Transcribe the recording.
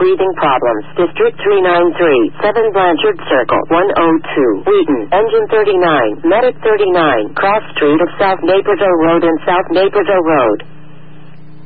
breathing problems. District 393, 7 Blanchard Circle, 102, Wheaton, Engine 39, Medic 39, Cross Street of South Naperville Road and South Naperville Road.